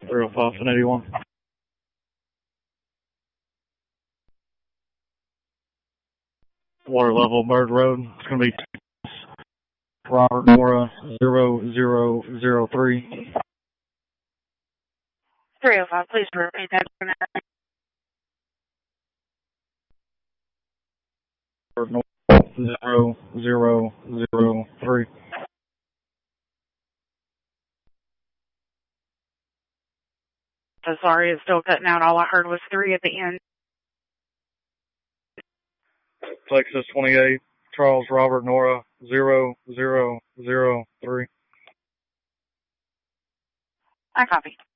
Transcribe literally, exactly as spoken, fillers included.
three oh five and eighty-one. Water level, Bird Road. It's going to be Robert Nora zero zero zero three. three oh five, please repeat that. Bird Nora zero zero zero three. So sorry, it's still cutting out. All I heard was three at the end. Texas twenty-eight, Charles Robert Nora zero zero zero three. I copy.